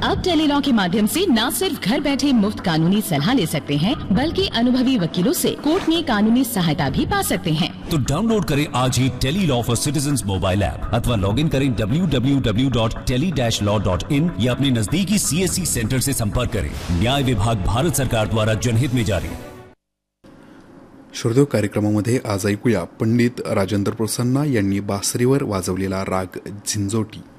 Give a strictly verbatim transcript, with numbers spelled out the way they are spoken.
अब टेलीलॉ के माध्यम से न सिर्फ घर बैठे मुफ्त कानूनी सलाह ले सकते हैं, बल्कि अनुभवी वकीलों से कोर्ट में कानूनी सहायता भी पा सकते हैं। तो डाउनलोड करें आज ही Tele-Law for citizens mobile app अथवा लॉग इन करें W W W dot tele dash law dot in या अपने नजदीकी सी एस सी सेंटर से संपर्क करें। न्याय विभाग, भारत सरकार द्वारा जनहित में जारी। श्रोते, कार्यक्रमामध्ये आज ऐकूया पंडित राजेंद्र प्रसन्ना यांनी बासरीवर वाजवलेला राग झिंजोटी।